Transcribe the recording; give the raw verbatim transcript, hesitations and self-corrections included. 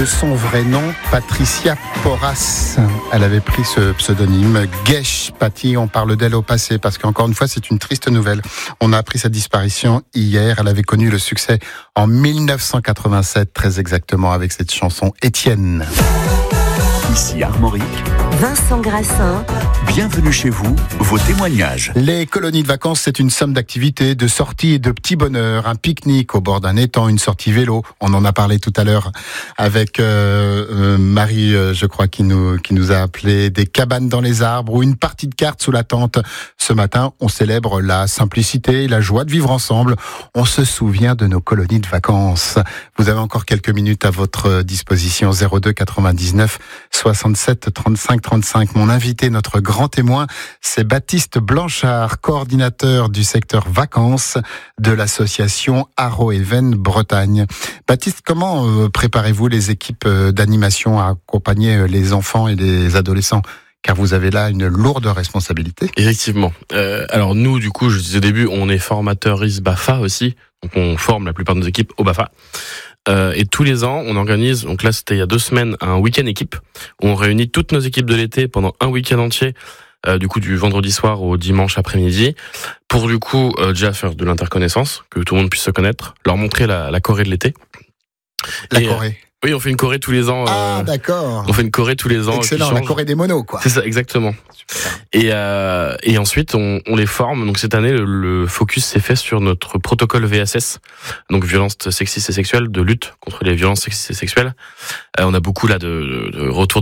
de son vrai nom, Patricia Porras. Elle avait pris ce pseudonyme, Gesh Patty. On parle d'elle au passé parce qu'encore une fois, c'est une triste nouvelle. On a appris sa disparition hier. Elle avait connu le succès en dix-neuf cent quatre-vingt-sept, très exactement, avec cette chanson Étienne. Ici Armorique, Vincent Grassin. Bienvenue chez vous, vos témoignages. Les colonies de vacances, c'est une somme d'activités, de sorties et de petits bonheurs. Un pique-nique au bord d'un étang, une sortie vélo. On en a parlé tout à l'heure avec euh, euh, Marie, euh, je crois, qui nous, qui nous a appelé, des cabanes dans les arbres ou une partie de cartes sous la tente. Ce matin, on célèbre la simplicité, la joie de vivre ensemble. On se souvient de nos colonies de vacances. Vous avez encore quelques minutes à votre disposition. zéro deux quatre-vingt-dix-neuf soixante-sept trente-cinq trente-cinq. Mon invité, notre grand témoin, c'est Baptiste Blanchard, coordinateur du secteur vacances de l'association Haro Even Bretagne. Baptiste, comment euh, préparez-vous les équipes euh, d'animation à accompagner les enfants et les adolescents ? Car vous avez là une lourde responsabilité. Effectivement. Euh, alors nous, du coup, je disais au début, on est formateur I S B A F A aussi, donc on forme la plupart de nos équipes au B A F A. Euh, et tous les ans, on organise, donc là c'était il y a deux semaines, un week-end équipe, où on réunit toutes nos équipes de l'été pendant un week-end entier, euh, du coup du vendredi soir au dimanche après-midi, pour du coup euh, déjà faire de l'interconnaissance, que tout le monde puisse se connaître, leur montrer la, la Corée de l'été. La et, Corée. Euh, oui, on fait une Corée tous les ans. Ah, euh, d'accord. On fait une Corée tous les ans. Excellent, la Corée des monos, quoi. C'est ça, exactement. Super. Et, euh, et ensuite, on, on les forme. Donc cette année, le, le focus s'est fait sur notre protocole V S S, donc violence sexiste et sexuelle, de lutte contre les violences sexistes et sexuelles. Euh, on a beaucoup là de, de, de retours